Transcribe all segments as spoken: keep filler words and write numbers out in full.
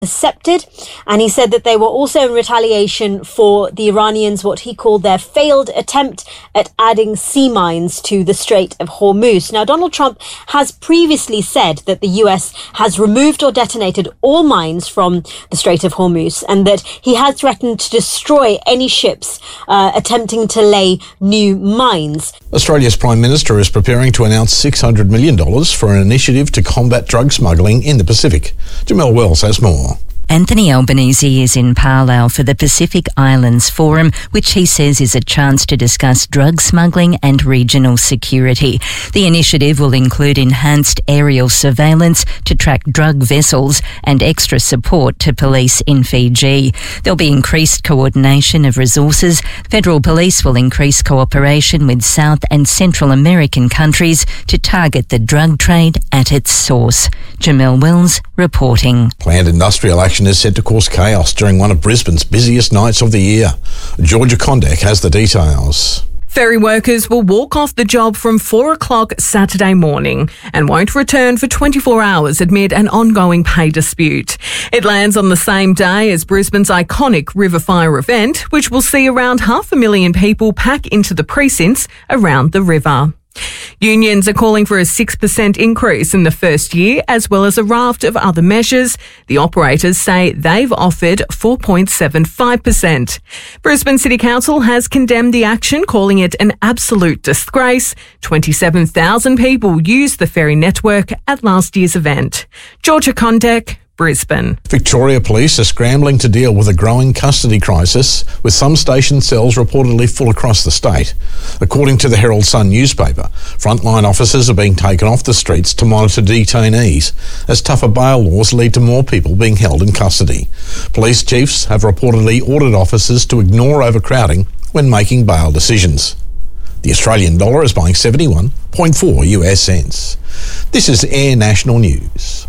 intercepted, and he said that they were also in retaliation for the Iranians, what he called their failed attempt at adding sea mines to the Strait of Hormuz. Now, Donald Trump has previously said that the U S has removed or detonated all mines from the Strait of Hormuz, and that he has threatened to destroy any ships uh, attempting to lay new mines. Australia's Prime Minister is preparing to announce six hundred million dollars for an initiative to combat drug smuggling in the Pacific. Jamel Wells has more. Anthony Albanese is in Palau for the Pacific Islands Forum, which he says is a chance to discuss drug smuggling and regional security. The initiative will include enhanced aerial surveillance to track drug vessels and extra support to police in Fiji. There'll be increased coordination of resources. Federal police will increase cooperation with South and Central American countries to target the drug trade at its source. Jamel Wells reporting. Planned industrial action is set to cause chaos during one of Brisbane's busiest nights of the year. Georgia Kondek has the details. Ferry workers will walk off the job from four o'clock Saturday morning and won't return for twenty-four hours amid an ongoing pay dispute. It lands on the same day as Brisbane's iconic River Fire event, which will see around half a million people pack into the precincts around the river. Unions are calling for a six percent increase in the first year, as well as a raft of other measures. The operators say they've offered four point seven five percent. Brisbane City Council has condemned the action, calling it an absolute disgrace. twenty-seven thousand people used the ferry network at last year's event. Georgia Kondek, Brisbane. Victoria Police are scrambling to deal with a growing custody crisis, with some station cells reportedly full across the state. According to the Herald Sun newspaper, frontline officers are being taken off the streets to monitor detainees, as tougher bail laws lead to more people being held in custody. Police chiefs have reportedly ordered officers to ignore overcrowding when making bail decisions. The Australian dollar is buying seventy-one point four U S cents. This is Air National News.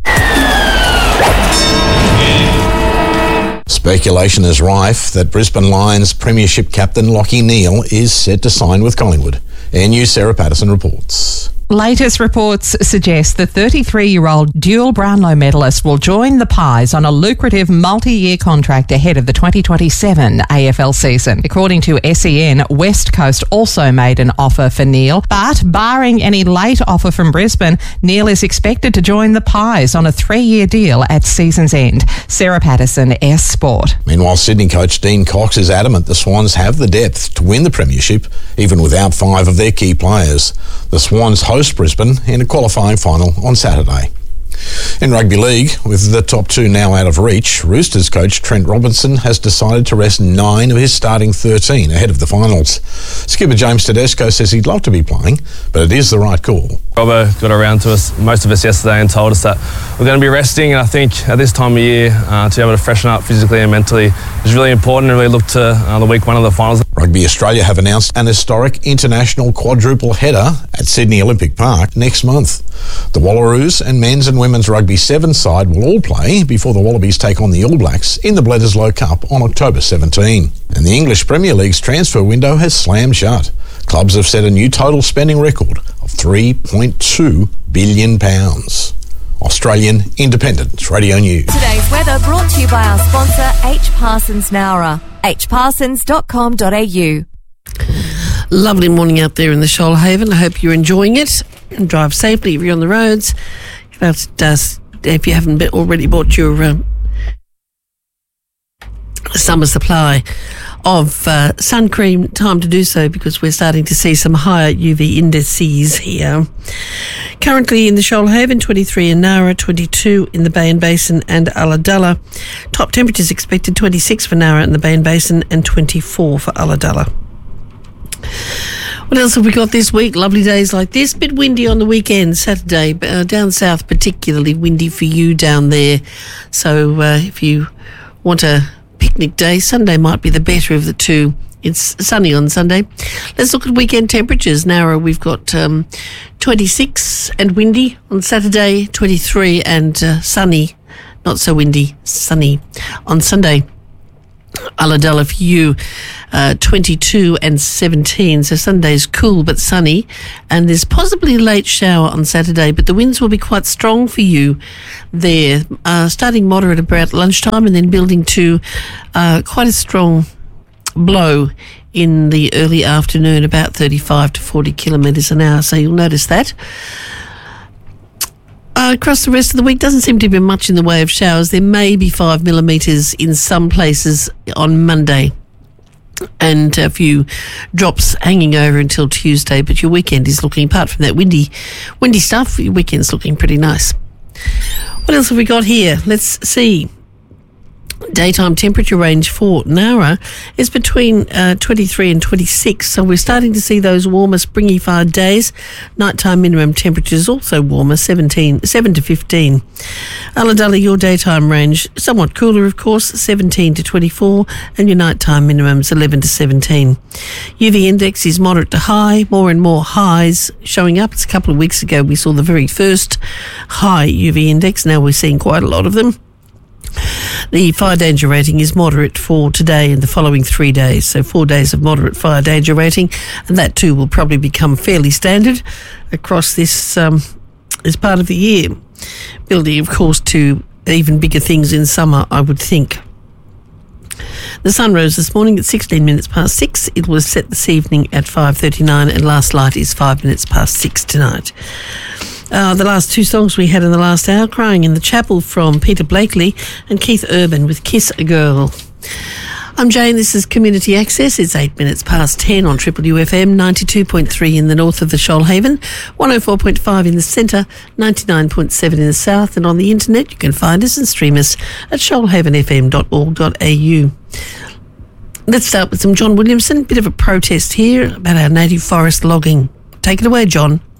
Speculation is rife that Brisbane Lions Premiership captain Lachie Neale is set to sign with Collingwood. Air News' Sarah Patterson reports. Latest reports suggest the thirty-three-year-old dual Brownlow medalist will join the Pies on a lucrative multi-year contract ahead of the twenty twenty-seven A F L season. According to S E N, West Coast also made an offer for Neale, but barring any late offer from Brisbane, Neale is expected to join the Pies on a three-year deal at season's end. Sarah Patterson, S Sport. Meanwhile, Sydney coach Dean Cox is adamant the Swans have the depth to win the premiership, even without five of their key players. The Swans host Brisbane in a qualifying final on Saturday. In rugby league, with the top two now out of reach, Roosters coach Trent Robinson has decided to rest nine of his starting thirteen ahead of the finals. Skipper James Tedesco says he'd love to be playing, but it is the right call. Robbo got around to us, most of us yesterday, and told us that we're going to be resting, and I think at this time of year uh, to be able to freshen up physically and mentally is really important, and really look to uh, the week one of the finals. Rugby Australia have announced an historic international quadruple header at Sydney Olympic Park next month. The Wallaroos and men's and women's rugby seven side will all play before the Wallabies take on the All Blacks in the Bledisloe Cup on October seventeenth. And the English Premier League's transfer window has slammed shut. Clubs have set a new total spending record of three point two billion pounds. Australian Independent Radio News. Today's weather brought to you by our sponsor, H. Parsons Nowra. h parsons dot com dot a u. Lovely morning out there in the Shoalhaven. I hope you're enjoying it. And drive safely if you're on the roads. But uh, if you haven't already bought your uh, summer supply of uh, sun cream, time to do so, because we're starting to see some higher U V indices here. Currently in the Shoalhaven, twenty-three in Nowra, twenty-two in the Bay and Basin and Ulladulla. Top temperatures expected, twenty-six for Nowra and the Bay and Basin and twenty-four for Ulladulla. What else have we got this week? Lovely days like this. Bit windy on the weekend, Saturday. Uh, down south, particularly windy for you down there. So uh, if you want a picnic day, Sunday might be the better of the two. It's sunny on Sunday. Let's look at weekend temperatures. Nowra, we've got um, twenty-six and windy on Saturday, twenty-three and uh, sunny, not so windy, sunny on Sunday. Ulladulla for you, uh, twenty-two and seventeen. So Sunday's cool but sunny, and there's possibly a late shower on Saturday, but the winds will be quite strong for you there, uh, starting moderate about lunchtime and then building to uh, quite a strong blow in the early afternoon, about thirty-five to forty kilometres an hour. So you'll notice that. Uh, across the rest of the week, doesn't seem to be much in the way of showers. There may be five millimetres in some places on Monday and a few drops hanging over until Tuesday, but your weekend is looking, apart from that windy windy stuff, your weekend's looking pretty nice. What else have we got here? Let's see. Daytime temperature range for Nowra is between uh, twenty-three and twenty-six, so we're starting to see those warmer springy fire days. Nighttime minimum temperatures also warmer, seventeen, seven to fifteen. Ulladulla, your daytime range somewhat cooler, of course, seventeen to twenty-four, and your nighttime minimums eleven to seventeen. U V index is moderate to high, more and more highs showing up. It's a couple of weeks ago we saw the very first high U V index. Now we're seeing quite a lot of them. The fire danger rating is moderate for today and the following three days. So four days of moderate fire danger rating, and that too will probably become fairly standard across this um, this part of the year. Building, of course, to even bigger things in summer, I would think. The sun rose this morning at sixteen minutes past six. It was set this evening at five thirty-nine, and last light is five minutes past six tonight. Uh, the last two songs we had in the last hour, Crying in the Chapel from Peter Blakely and Keith Urban with Kiss a Girl. I'm Jane, this is Community Access. It's eight minutes past ten on Triple U F M, ninety-two point three in the north of the Shoalhaven, one oh four point five in the centre, ninety-nine point seven in the south, and on the internet you can find us and stream us at shoalhaven f m dot org dot a u. Let's start with some John Williamson, bit of a protest here about our native forest logging. Take it away, John.